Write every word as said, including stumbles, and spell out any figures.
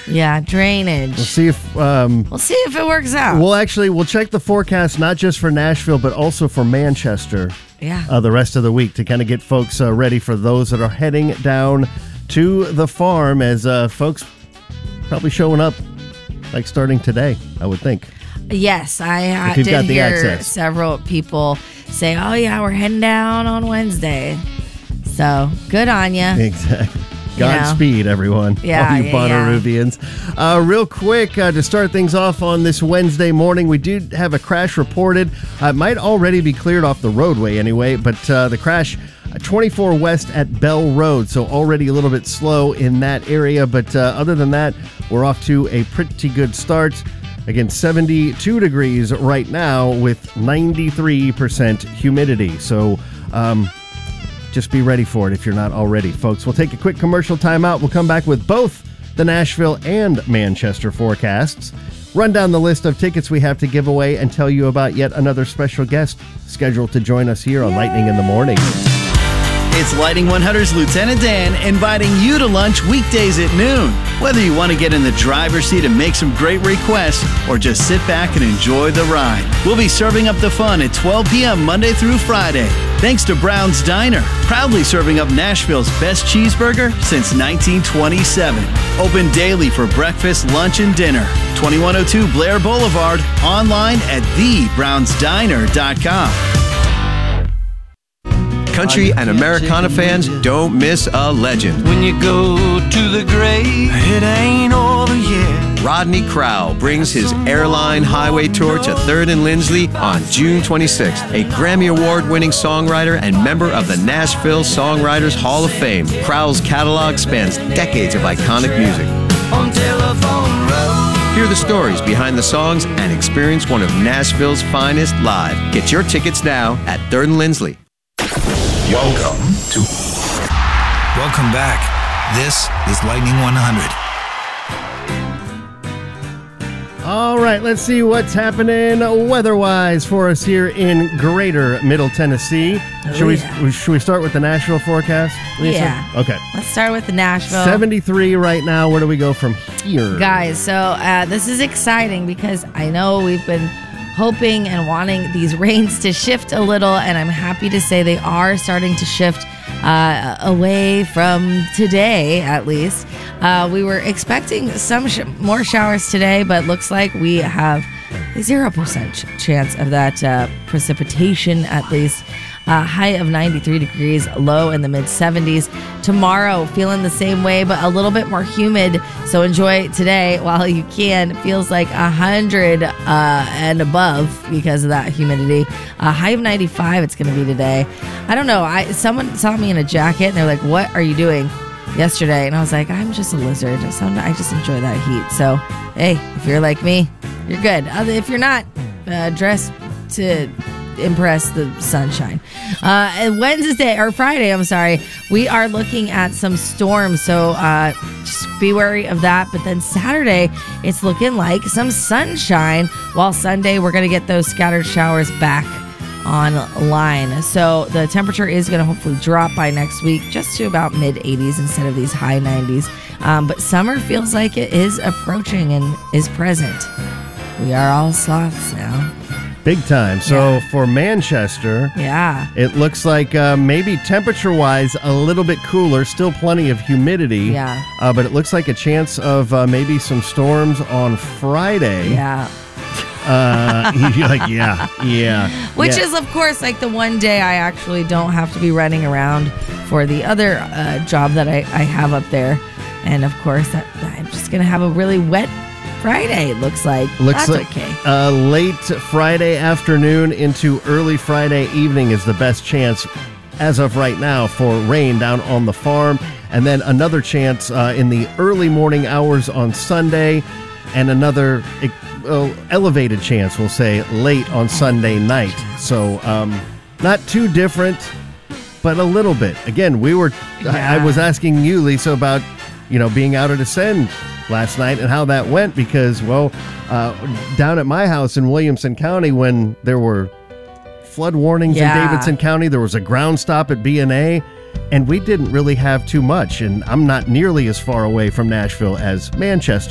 Yeah, drainage. We'll see if um, we'll see if it works out. We'll actually we'll check the forecast not just for Nashville but also for Manchester. Yeah. Uh, the rest of the week to kind of get folks uh, ready for those that are heading down to the farm, as uh, folks probably showing up like starting today, I would think. Yes, I uh, If you've did got the hear access. several people say, "Oh yeah, we're heading down on Wednesday." So good on you. Exactly. You know. Godspeed, everyone. Yeah, all you yeah, Bonnaroovians. Uh, real quick, uh, to start things off on this Wednesday morning, we do have a crash reported. Uh, it might already be cleared off the roadway anyway, but uh, the crash uh, twenty-four West at Bell Road, so already a little bit slow in that area. But uh, other than that, we're off to a pretty good start. Again, seventy-two degrees right now with ninety-three percent humidity. So, um, just be ready for it if you're not already, folks. We'll take a quick commercial timeout. We'll come back with both the Nashville and Manchester forecasts, run down the list of tickets we have to give away, and tell you about yet another special guest scheduled to join us here on Yay! Lightning in the Morning. It's Lightning one hundred's Lieutenant Dan inviting you to lunch weekdays at noon. Whether you want to get in the driver's seat and make some great requests or just sit back and enjoy the ride, we'll be serving up the fun at twelve p.m. Monday through Friday. Thanks to Brown's Diner, proudly serving up Nashville's best cheeseburger since nineteen twenty-seven. Open daily for breakfast, lunch, and dinner. twenty-one oh two Blair Boulevard, online at the browns diner dot com. Country and Americana fans, don't miss a legend. When you go to the grave, it ain't over yet. Rodney Crowell brings his Airline Highway Tour to third and Lindsley on June twenty-sixth. A Grammy Award-winning songwriter and member of the Nashville Songwriters Hall of Fame, Crowell's catalog spans decades of iconic music. On Telephone Road. Hear the stories behind the songs and experience one of Nashville's finest live. Get your tickets now at third and Lindsley. Welcome to... Welcome back. This is Lightning one hundred. All right, let's see what's happening weather-wise for us here in Greater Middle Tennessee. Oh, should we yeah. should we start with the Nashville forecast, Lisa? Yeah. Okay. Let's start with the Nashville. seventy-three right now. Where do we go from here? Guys, so uh, this is exciting because I know we've been hoping and wanting these rains to shift a little, and I'm happy to say they are starting to shift uh, away from today, at least. Uh, we were expecting some sh- more showers today, but looks like we have a zero percent ch- chance of that uh, precipitation, at least. Uh, high of ninety-three degrees, low in the mid seventies. Tomorrow, feeling the same way, but a little bit more humid. So enjoy today while you can. It feels like one hundred uh, and above because of that humidity. Uh, high of ninety-five it's going to be today. I don't know. I Someone saw me in a jacket and they're like, "What are you doing?" yesterday. And I was like, I'm just a lizard. So I just enjoy that heat. So, hey, if you're like me, you're good. If you're not, uh, dress to impress the sunshine. Uh, and Wednesday or Friday, I'm sorry, we are looking at some storms. So uh, just be wary of that. But then Saturday, it's looking like some sunshine. While Sunday, we're going to get those scattered showers back online. So the temperature is going to hopefully drop by next week just to about mid eighties instead of these high nineties. Um, but summer feels like it is approaching and is present. We are all sloths now. Big time. So Yeah. for Manchester, Yeah. it looks like uh, maybe temperature-wise a little bit cooler, still plenty of humidity. Yeah. Uh, but it looks like a chance of uh, maybe some storms on Friday. Yeah. Uh, you're like, yeah, yeah. Which yeah. is, of course, like the one day I actually don't have to be running around for the other uh, job that I, I have up there. And, of course, that, I'm just going to have a really wet Friday, it looks like. Looks That's like okay. uh, late Friday afternoon into early Friday evening is the best chance as of right now for rain down on the farm. And then another chance uh, in the early morning hours on Sunday, and another uh, elevated chance, we'll say, late on Sunday night. So um, not too different, but a little bit. Again, we were, Yeah. I, I was asking you, Lisa, about, you know, being out at Ascend last night and how that went, because, well, uh, down at my house in Williamson County, when there were flood warnings Yeah. in Davidson County, there was a ground stop at B and A, and we didn't really have too much. And I'm not nearly as far away from Nashville as Manchester